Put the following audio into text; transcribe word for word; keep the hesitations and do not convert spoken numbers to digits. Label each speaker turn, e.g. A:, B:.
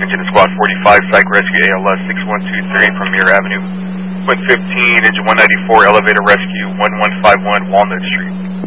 A: Engine to Squad forty-five, Psych Rescue A L S six one two three, Premier Avenue. Point fifteen, Engine one ninety-four, Elevator Rescue one one five one, Walnut Street.